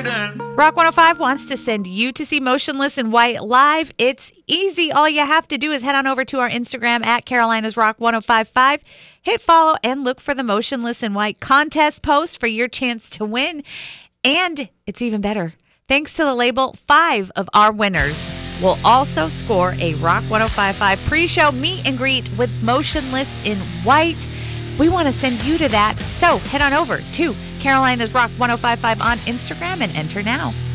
Rock 105 wants to send you to see Motionless in White live. It's easy. All you have to do is head on over to our Instagram at Carolina's Rock 1055. Hit follow and look for the Motionless in White contest post for your chance to win. And it's even better. Thanks to the label, 5 of our winners will also score a Rock 1055 pre-show meet and greet with Motionless in White. We want to send you to that. So head on over to Carolina's Rock 1055 on Instagram and enter now.